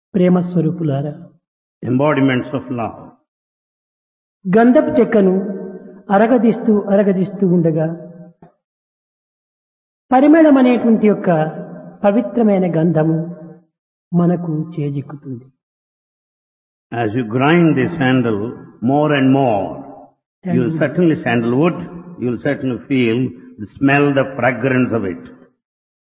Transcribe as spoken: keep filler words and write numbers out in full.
ప్రేమ స్వరూపులారా, embodiments of love. గంధపు చెక్కను అరగదీస్తూ అరగదీస్తూ ఉండగా పరిమళం అనేటువంటి యొక్క పవిత్రమైన గంధము మనకు చేజిక్కుతుంది. As you grind the sandal more and more, Thank you'll you. certainly sandalwood, you'll certainly feel the smell, the fragrance of it.